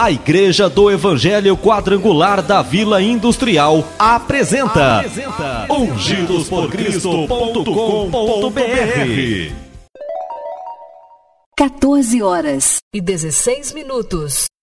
A Igreja do Evangelho Quadrangular da Vila Industrial apresenta ungidosporcristo.com.br. 14h16.